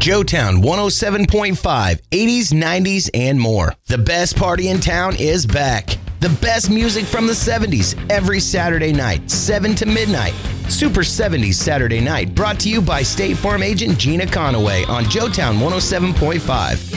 Joetown 107.5, 80s, 90s, and more. The best party in town is back. The best music from the 70s every Saturday night, 7 to midnight. Super 70s Saturday Night, brought to you by State Farm agent Gina Conaway on Joetown 107.5.